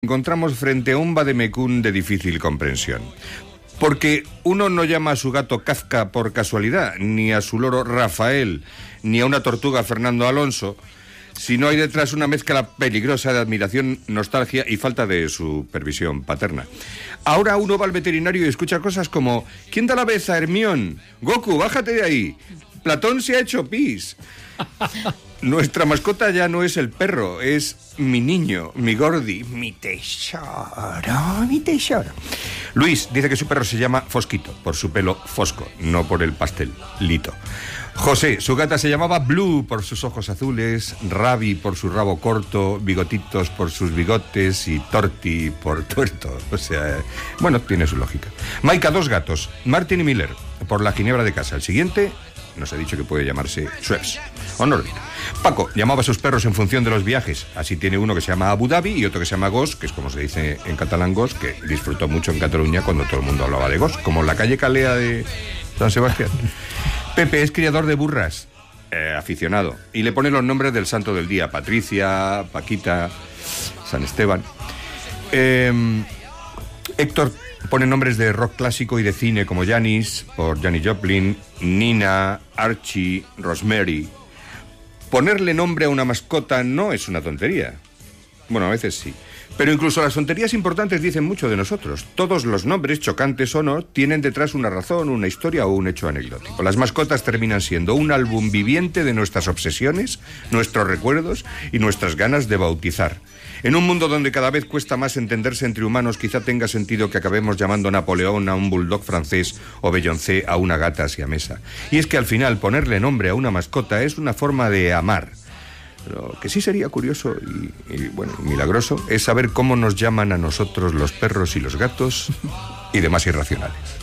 encontramos frente a un vademecum de difícil comprensión. Porque uno no llama a su gato Kafka por casualidad, ni a su loro Rafael, ni a una tortuga Fernando Alonso, sino hay detrás una mezcla peligrosa de admiración, nostalgia y falta de supervisión paterna. Ahora uno va al veterinario y escucha cosas como: ¿quién da la vez a Hermión? Goku, bájate de ahí. Platón se ha hecho pis. Nuestra mascota ya no es el perro, es mi niño, mi Gordi, mi tesoro, mi tesoro. Luis dice que su perro se llama Fosquito, por su pelo fosco, no por el pastelito. José, su gata se llamaba Blue por sus ojos azules, Rabi por su rabo corto, Bigotitos por sus bigotes y Torti por tuerto. O sea, bueno, tiene su lógica. Maika, dos gatos, Martin y Miller, por la ginebra de casa. El siguiente nos ha dicho que puede llamarse Schweppes o Norbit. Paco llamaba a sus perros en función de los viajes. Así tiene uno que se llama Abu Dhabi y otro que se llama Gos, que es como se dice en catalán Gos, que disfrutó mucho en Cataluña cuando todo el mundo hablaba de Gos, como la calle Calea de San Sebastián. Pepe es criador de burras, aficionado, y le pone los nombres del santo del día: Patricia, Paquita, San Esteban. Héctor pone nombres de rock clásico y de cine como Janis, por Janis Joplin, Nina, Archie, Rosemary. Ponerle nombre a una mascota no es una tontería. Bueno, a veces sí. Pero incluso las tonterías importantes dicen mucho de nosotros. Todos los nombres, chocantes o no, tienen detrás una razón, una historia o un hecho anecdótico. Las mascotas terminan siendo un álbum viviente de nuestras obsesiones, nuestros recuerdos y nuestras ganas de bautizar. En un mundo donde cada vez cuesta más entenderse entre humanos, quizá tenga sentido que acabemos llamando Napoleón a un bulldog francés o Beyoncé a una gata siamesa. Y es que al final ponerle nombre a una mascota es una forma de amar. Lo que sí sería curioso y bueno, milagroso es saber cómo nos llaman a nosotros los perros y los gatos y demás irracionales.